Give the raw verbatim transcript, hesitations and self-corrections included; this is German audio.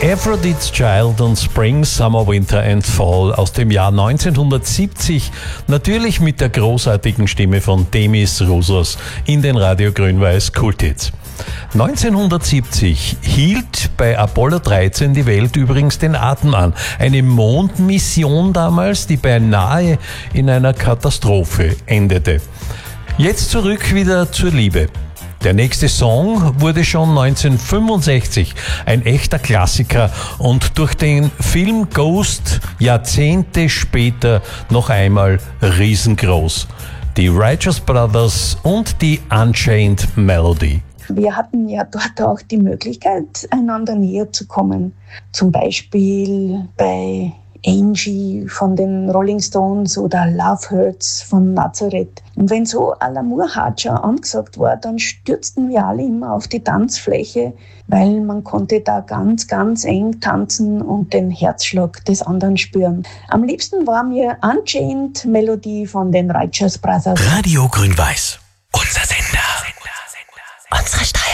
Aphrodite's Child und Spring, Summer, Winter and Fall aus dem Jahr neunzehnhundertsiebzig, natürlich mit der großartigen Stimme von Demis Roussos in den Radio Grün-Weiß Kulthits. neunzehnhundertsiebzig hielt bei Apollo dreizehn die Welt übrigens den Atem an. Eine Mondmission damals, die beinahe in einer Katastrophe endete. Jetzt zurück wieder zur Liebe. Der nächste Song wurde schon neunzehnhundertfünfundsechzig ein echter Klassiker und durch den Film Ghost Jahrzehnte später noch einmal riesengroß. Die Righteous Brothers und die Unchained Melody. Wir hatten ja dort auch die Möglichkeit, einander näher zu kommen. Zum Beispiel bei Angie von den Rolling Stones oder Love Hurts von Nazareth. Und wenn so L'amour Haja angesagt war, dann stürzten wir alle immer auf die Tanzfläche, weil man konnte da ganz, ganz eng tanzen und den Herzschlag des anderen spüren. Am liebsten war mir Unchained Melody von den Righteous Brothers. Radio Grün-Weiß. Unser Sender. Unsere Steuer.